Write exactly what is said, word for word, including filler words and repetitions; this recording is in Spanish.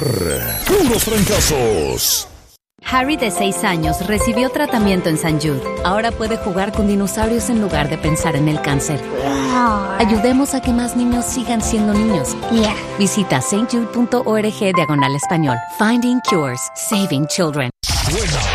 puros fracasos. Harry, de seis años, recibió tratamiento en Saint Jude. Ahora puede jugar con dinosaurios en lugar de pensar en el cáncer. Ayudemos a que más niños sigan siendo niños. Yeah. Visita saintjude punto org diagonal español. Finding cures, saving children. Buena